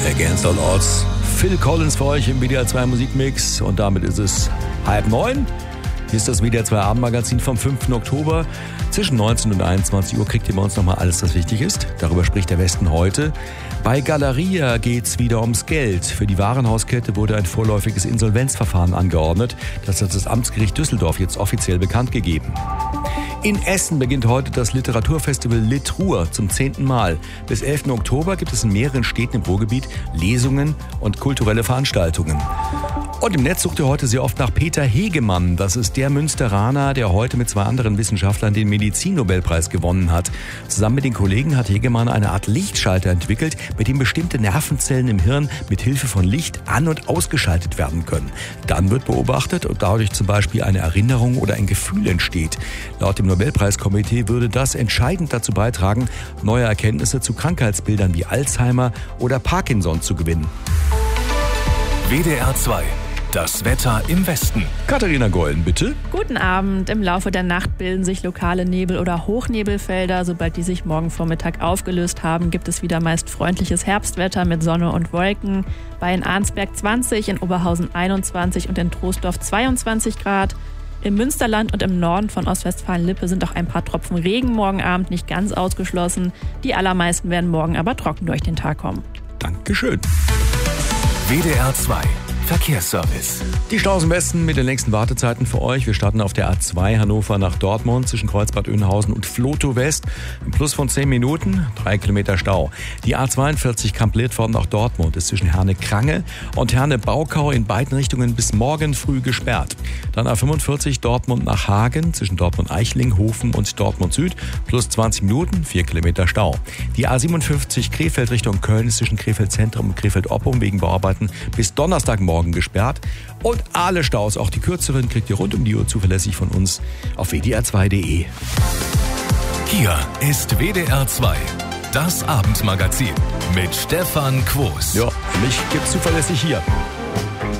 Against All Odds. Phil Collins für euch im WDR 2 Musikmix und damit ist es 8:30. Hier ist das WDR 2 Abendmagazin vom 5. Oktober. Zwischen 19 und 21 Uhr kriegt ihr bei uns nochmal alles, was wichtig ist. Darüber spricht der Westen heute. Bei Galeria geht's wieder ums Geld. Für die Warenhauskette wurde ein vorläufiges Insolvenzverfahren angeordnet. Das hat das Amtsgericht Düsseldorf jetzt offiziell bekannt gegeben. In Essen beginnt heute das Literaturfestival Litruhr zum 10. Mal. Bis 11. Oktober gibt es in mehreren Städten im Ruhrgebiet Lesungen und kulturelle Veranstaltungen. Und im Netz sucht ihr heute sehr oft nach Peter Hegemann. Das ist der Münsteraner, der heute mit 2 anderen Wissenschaftlern den Medizinnobelpreis gewonnen hat. Zusammen mit den Kollegen hat Hegemann eine Art Lichtschalter entwickelt, mit dem bestimmte Nervenzellen im Hirn mit Hilfe von Licht an- und ausgeschaltet werden können. Dann wird beobachtet, ob dadurch zum Beispiel eine Erinnerung oder ein Gefühl entsteht. Laut dem Nobelpreiskomitee würde das entscheidend dazu beitragen, neue Erkenntnisse zu Krankheitsbildern wie Alzheimer oder Parkinson zu gewinnen. WDR 2. Das Wetter im Westen. Katharina Gollen, bitte. Guten Abend. Im Laufe der Nacht bilden sich lokale Nebel- oder Hochnebelfelder. Sobald die sich morgen Vormittag aufgelöst haben, gibt es wieder meist freundliches Herbstwetter mit Sonne und Wolken. Bei in Arnsberg 20, in Oberhausen 21 und in Troisdorf 22 Grad. Im Münsterland und im Norden von Ostwestfalen-Lippe sind auch ein paar Tropfen Regen morgen Abend nicht ganz ausgeschlossen. Die allermeisten werden morgen aber trocken durch den Tag kommen. Dankeschön. WDR 2. Verkehrsservice. Die Staus im Westen mit den längsten Wartezeiten für euch. Wir starten auf der A2 Hannover nach Dortmund zwischen Kreuzbad Oeynhausen und Vlotow West. Ein Plus von 10 Minuten, 3 Kilometer Stau. Die A42 Kamp-Leerdorf nach Dortmund ist zwischen Herne-Krange und Herne-Baukau in beiden Richtungen bis morgen früh gesperrt. Dann A45 Dortmund nach Hagen zwischen Dortmund-Eichling, Hofen und Dortmund Süd. Plus 20 Minuten, 4 Kilometer Stau. Die A57 Krefeld Richtung Köln ist zwischen Krefeld Zentrum und Krefeld Oppum wegen Bauarbeiten bis Donnerstagmorgen gesperrt. Und alle Staus, auch die kürzeren, kriegt ihr rund um die Uhr zuverlässig von uns auf wdr2.de. Hier ist WDR 2. Das Abendmagazin mit Stefan Quos. Ja, mich gibt's zuverlässig hier.